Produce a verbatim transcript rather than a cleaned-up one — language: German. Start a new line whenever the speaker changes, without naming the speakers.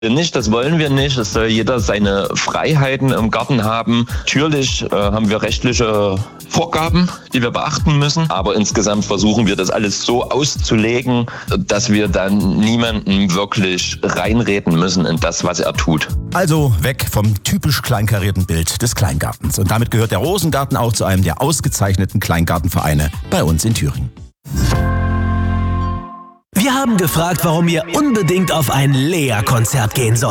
Nicht, das wollen wir nicht. Es soll jeder seine Freiheiten im Garten haben. Natürlich äh, haben wir rechtliche Vorgaben, die wir beachten müssen. Aber insgesamt versuchen wir das alles so auszulegen, dass wir dann niemanden wirklich reinreden müssen in das, was er tut.
Also weg vom typisch kleinkarierten Bild des Kleingartens. Und damit gehört der Rosengarten auch zu einem der ausgezeichneten Kleingartenvereine bei uns in Thüringen.
Wir haben gefragt, warum ihr unbedingt auf ein Lea-Konzert gehen sollt.